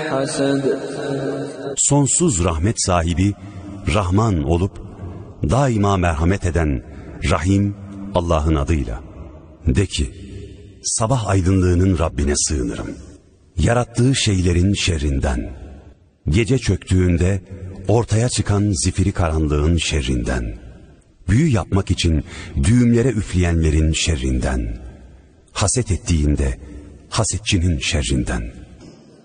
حسد Sonsuz rahmet sahibi, Rahman olup, daima merhamet eden, Rahim Allah'ın adıyla. De ki, sabah aydınlığının Rabbine sığınırım. Yarattığı şeylerin şerrinden, gece çöktüğünde ortaya çıkan zifiri karanlığın şerrinden, büyü yapmak için düğümlere üfleyenlerin şerrinden, haset ettiğinde hasetçinin şerrinden.